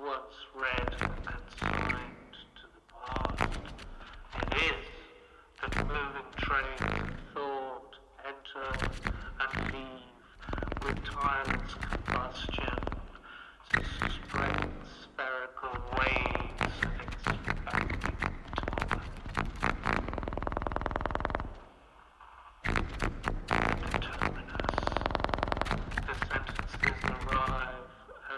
once read and signed to the past. It is that moving trains of thought enter and leave with tireless combustion.